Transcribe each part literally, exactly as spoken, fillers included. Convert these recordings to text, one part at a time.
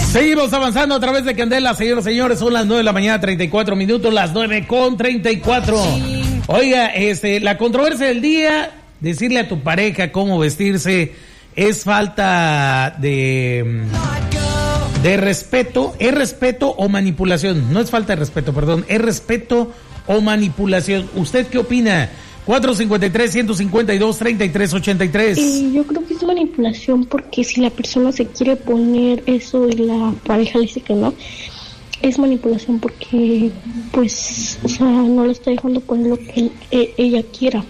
Seguimos avanzando a través de Candela, señoras y señores, son las nueve de la mañana, treinta y cuatro minutos, las nueve con treinta y cuatro. Oiga, este, la controversia del día, decirle a tu pareja cómo vestirse es falta de, de respeto, es respeto o manipulación, no es falta de respeto, perdón, es respeto o manipulación. ¿Usted qué opina? cuatro cinco tres, uno cinco dos, tres tres ocho tres. Eh, yo creo que es manipulación, porque si la persona se quiere poner eso y la pareja le dice que no, es manipulación porque, pues, o sea, no le está dejando poner lo que él, e, ella quiera.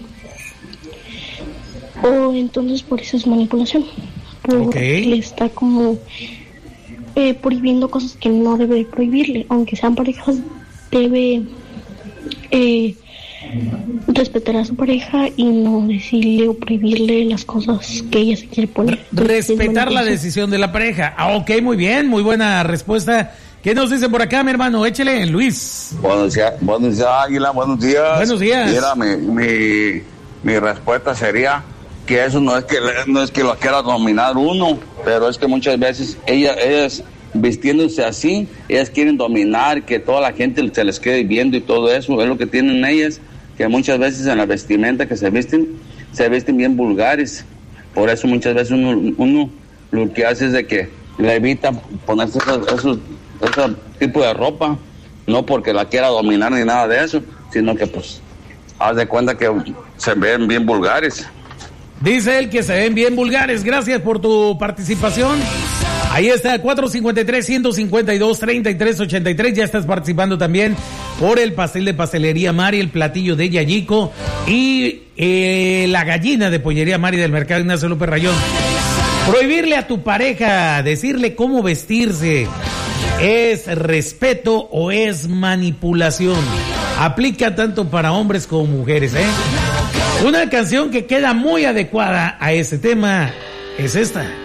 O entonces por eso es manipulación. Porque okay. Le está como eh, prohibiendo cosas que no debe prohibirle. Aunque sean parejas, debe... Eh, respetar a su pareja y no decirle o prohibirle las cosas que ella se quiere poner. Respetar la decisión de la pareja. Ah, ok, muy bien, muy buena respuesta. ¿Qué nos dicen por acá, mi hermano? Échele, Luis. Buenos días, buenos días, Águila, buenos días. Buenos días. Mira, mi, mi, mi respuesta sería que eso no es que no es que lo quiera dominar uno, pero es que muchas veces ella, ellas vistiéndose así, ellas quieren dominar, que toda la gente se les quede viendo y todo eso, es lo que tienen ellas, que muchas veces en la vestimenta que se visten, se visten bien vulgares. Por eso muchas veces uno, uno lo que hace es de que le evita ponerse esos, esos, ese tipo de ropa, no porque la quiera dominar ni nada de eso, sino que pues haz de cuenta que se ven bien vulgares. Dice él que se ven bien vulgares. Gracias por tu participación. Ahí está, cuatro cinco tres, uno cinco dos, tres tres ocho tres. Ya estás participando también por el pastel de Pastelería Mari, el platillo de Yayico y eh, la gallina de Pollería Mari del Mercado Ignacio López Rayón. Prohibirle a tu pareja, decirle cómo vestirse, ¿es respeto o es manipulación? Aplica tanto para hombres como mujeres, ¿eh? Una canción que queda muy adecuada a ese tema es esta.